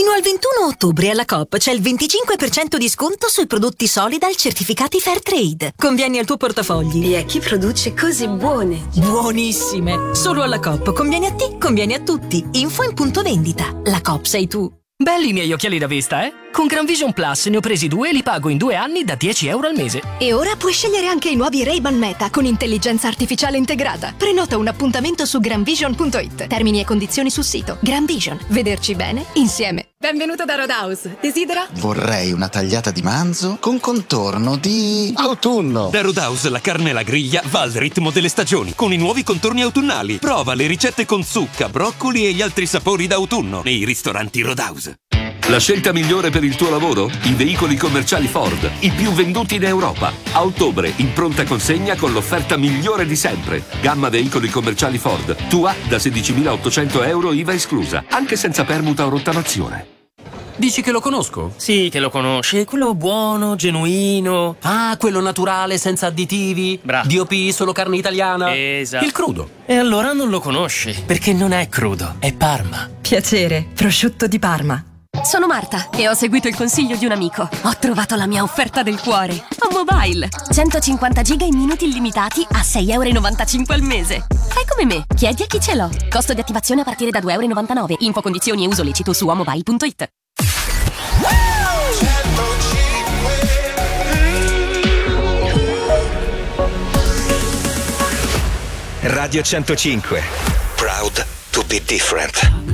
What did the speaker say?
Fino al 21 ottobre alla Coop c'è il 25% di sconto sui prodotti Solidal certificati Fairtrade. Convieni al tuo portafogli. E a chi produce cose buone. Buonissime! Solo alla Coop. Convieni a te, convieni a tutti. Info in punto vendita. La Coop sei tu. Belli i miei occhiali da vista, eh? Con Gran Vision Plus ne ho presi 2 e li pago in 2 anni da €10 al mese. E ora puoi scegliere anche i nuovi Ray-Ban Meta con intelligenza artificiale integrata. Prenota un appuntamento su granvision.it. Termini e condizioni sul sito. Gran Vision. Vederci bene insieme. Benvenuto da Roadhouse. Desidera? Vorrei una tagliata di manzo con contorno di autunno. Da Roadhouse la carne alla griglia va al ritmo delle stagioni, con i nuovi contorni autunnali. Prova le ricette con zucca, broccoli e gli altri sapori d'autunno nei ristoranti Roadhouse. La scelta migliore per il tuo lavoro? I veicoli commerciali Ford, i più venduti in Europa. A ottobre, in pronta consegna con l'offerta migliore di sempre. Gamma veicoli commerciali Ford, tua da €16.800 IVA esclusa, anche senza permuta o rottamazione. Dici che lo conosco? Sì, che lo conosci, è quello buono, genuino. Ah, quello naturale, senza additivi. Bravo. DOP, solo carne italiana. Esatto. Il crudo. E allora non lo conosci, perché non è crudo, è Parma. Piacere, prosciutto di Parma. Sono Marta e ho seguito il consiglio di un amico. Ho trovato la mia offerta del cuore. A Mobile. 150 giga in minuti illimitati a €6,95 al mese. Fai come me, chiedi a chi ce l'ho. Costo di attivazione a partire da €2,99. Info, condizioni e uso lecito su amobile.it. Radio 105. Proud to be different.